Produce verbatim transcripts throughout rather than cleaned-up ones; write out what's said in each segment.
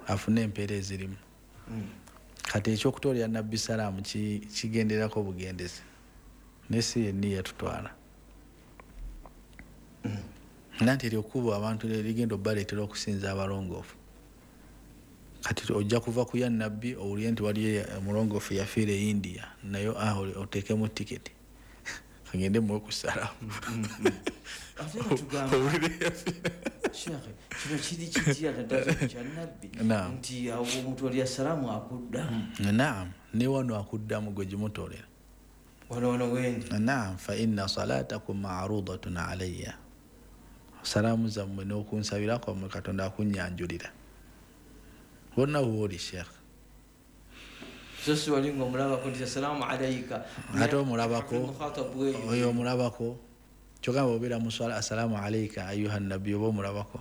afune empeera ezirimu. Kati ekyokutoolera nabbi salaamu kigenderako bugendezi naye si yenniya tutwala nanti eryokuba abantu ligenda obbaleetera okusinza abalongoofu. Kati ojja kuva ku ya nabbi owulire nti waliyo omulongoofu yafiira e India nayo aho oteekemu tiketi agende mu okusalamu. Shekhe, kino kiri kitya ddala kya nabbi nti awo omutwalira salaamu akuddamu. Naam, ne wano akuddamu gwe gimutoolera. Wano wano wendi. Naam, fa inna salatakum ma'rudatun alayya. Salaamu zammwe n'okunsabirako mmwe Katonda akunyanjulira. Wonna wooli Sheikh. So si wali ng'omulabako nti salaamu alayka. Ate omulabako oyo omulabako kyogamba obeera mu swala assalaamu alayka ayuha nabbi oba omulabako.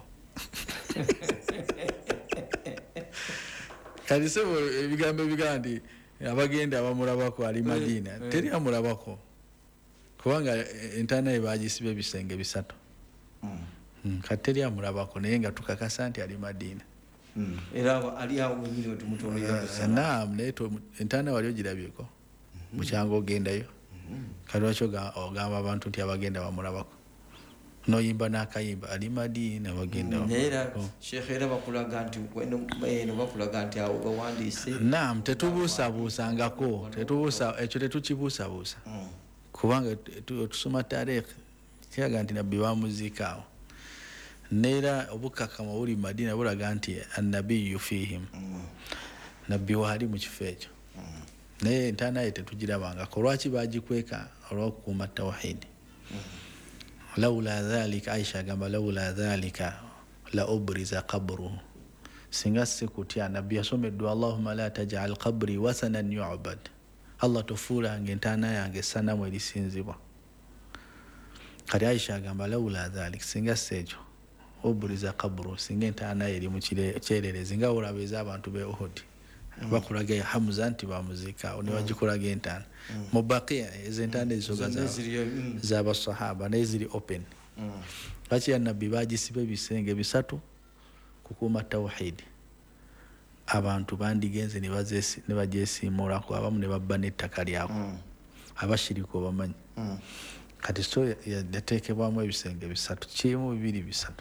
Kati sebo ebigambo ebigamba nti abagenda abamulabako ali Madina teri amulabako kubanga entaana ye baagisiba ebisenge bisatu. Kati teri amulabako naye nga tukakasa nti ali Madina. Era ali awo wenyini wetumutoolera salaamu. Naam, naye entaana wali ogirabyeko bukyanga ogendayo. Kati lwaki ogamba abantu nti abagenda bamulabako noyimba n'akayimba ali Madina bagenda. Era Sheikh era bakulaga nti eno bakulaga nti awo bawandiise. Naam, tetubuusabuusangako tetubuusa ekyo tetukibuusabuusa kubanga tusoma taarikhi kiraga nti nabbi bamuziika awo. Neera obukakama buli Madina bulaga nti annabiyyu fihim, nabbi waali mu kifo ekyo. Naye entaana ye tetugirabangako. Lwaki baagikweka? Olw'okukuuma tawhidi. Lawla dhalika, Aisha agamba lawla dhalika la ubriza qabruhu, singa si kutya nabbi yasomeddwa Allahumma la taj'al qabri wasanan yu'bad, Allah tofuulange entaana yange sanamu erisinzibwa. Kati Aisha agamba lawla dhalika, singa si ekyo ubriza qabruhu, singa entaana ye eri mu kyererezi nga olaba ez'abantu be Uhud bakulaga ya Hamza nti bamuziika ne bagikulaga entaana mu Baqiya ez'entaana ezisoga z'abasahaba naye ziri open. Lwaki ya nabbi baagisiba ebisenge bisatu kukuuma tawhidi. Abantu bandigenze ne bagyesiimulako, abamu ne babba n'ettaka lyako abashiriku obamanyi. Kati so yateekebwamu ebisenge bisatu kirimu bibiri bisatu.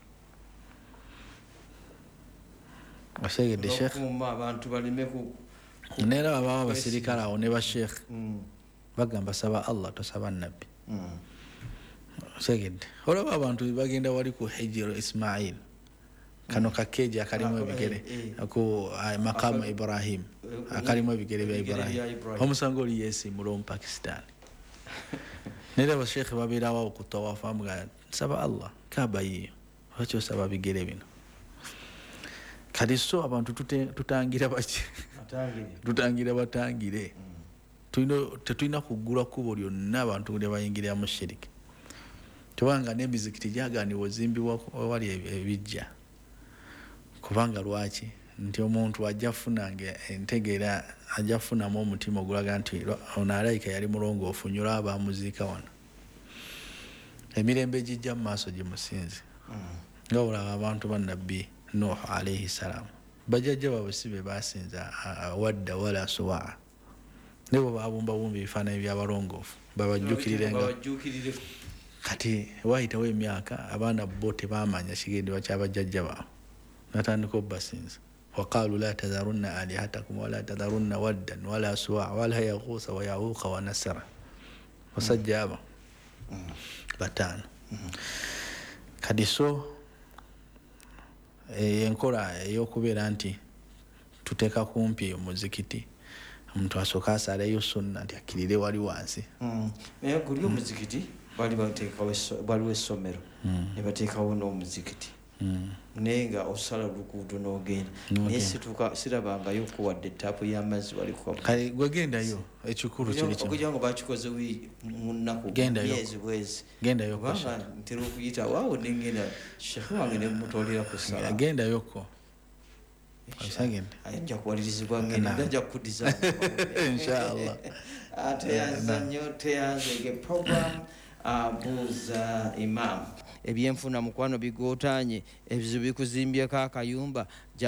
Ashegedde Sheikh abantu balime ku neera babawo abasirikale awo ne ba Sheikh bagamba saba Allah tosaba nabbi. Ashegedde olaba abantu bagenda wali ku Hijr Ismail kano kakeja akalimu ebigere ku makamu Ibrahim akalimu ebigere bya Ibrahim omusango oli yeesiimula omu Pakistan. Neera ba Sheikh babeerawo okutawafu amuga saba Allah Kaaba yiyo lwaki osaba bigere bino. Kati so abantu tutangira baki tutangira batangire tetulina kuggula kkubo lyonna abantu ne bayingirira mu shiriki. Tubanga n'emizikiti gyagaanibwa ozimbibwa wali ebijja kubanga lwaki nti omuntu ajja funanga entegeera ajja funamu omutima ogulaga nti ono alayika yali mulongoofu nnyo olaba bamuziika wano. Emirembe gijja mu maaso gimusinze nga olaba abantu ba nabbi Nuh alayhi salam bajjajja baabwe si be baasinza wadda wala suwaa nebo babumbabumba ebifaananyi by'abalongoofu babajjukirirenga. Kati waayitawo emyaka abaana bo tebaamanya kigendebwa ky'abajjajja baabwe natandika obbasinza. Waqaalu la tadharunna alihatakum wala tadharunna waddan wala suwaa wala yaghuusa wa yauuqa wa nasra. Basajja abo bataano. Kati so enkola ey'okubeera nti tuteeka kumpi omuzikiti omuntu asooka asaleyo sunna nti akkirire wali wansi. Naye guli omuzikiti bali bateekawo baliwo essomero ne bateekawo n'omuzikiti naye nga osala oluguudo n'ogenda naye situka sirabangayo okuwadde ettaapu y'amazzi wali kale gwe gendayo ekikulu kiri kimu okugira ngo bakikoze mu nnaku myezi bwezi gendayoko kubanga ntera okuyita waawo nengenda sheekhe wange ne mutoolera ku ssala gendayoko osagende ajja kuwalirizibwa ngenda ajja kukuddiza inshallah. Teyanza nnyo teyanzege program abuuza imam ebyenfuna mukwano bigootanye ebizibu bikuzimbyeko akayumba